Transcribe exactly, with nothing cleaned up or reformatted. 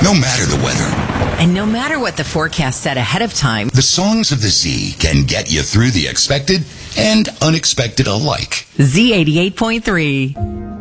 No matter the weather, And no matter what the forecast said ahead of time, the songs of the Z can get you through the expected and unexpected alike. Z eighty-eight point three.